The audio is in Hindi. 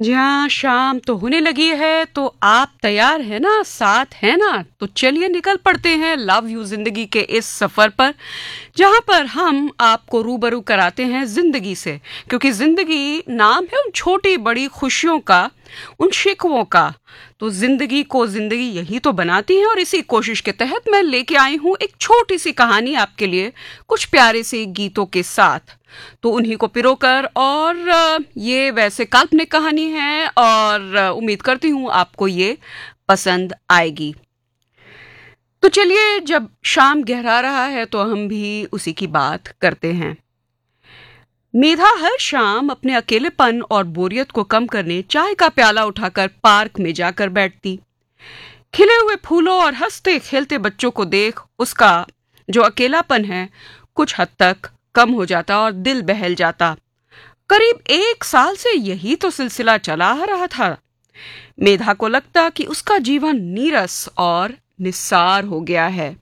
जी हाँ, शाम तो होने लगी है, तो आप तैयार हैं ना, साथ हैं ना? तो चलिए निकल पड़ते हैं लव यू ज़िंदगी के इस सफ़र पर, जहाँ पर हम आपको रूबरू कराते हैं ज़िंदगी से। क्योंकि ज़िंदगी नाम है उन छोटी-बड़ी खुशियों का, उन शिकवों का। तो ज़िंदगी को ज़िंदगी यही तो बनाती है और इसी कोशिश के तहत मैं लेके आई हूँ एक छोटी-सी कहानी आपके लिए, कुछ प्यारे से गीतों के साथ। तो उन्हीं को पिरोकर और ये वैसे काल्पनिक कहानी है और उम्मीद करती हूँ आपको ये पसंद आएगी। तो चलिए जब शाम गहरा रहा है तो हम भी उसी की बात करते हैं। मेधा हर शाम अपने अकेलेपन और बोरियत को कम करने चाय का प्याला उठाकर पार्क में जाकर बैठती। खिले हुए फूलों और हंसते खेलते बच्चों को देख उसका जो अकेलापन है कुछ हद तक कम हो जाता और दिल बहल जाता। करीब 1 साल से यही तो सिलसिला चला आ रहा था। मेधा को लगता कि उसका जीवन नीरस और निस्सार हो गया है।